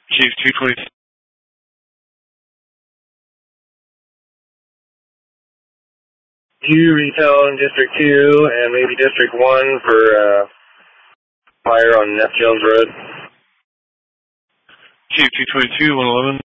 Chief 220. You retone District 2 and maybe District 1 for fire on Neff Jones Road. Chief 222, 111.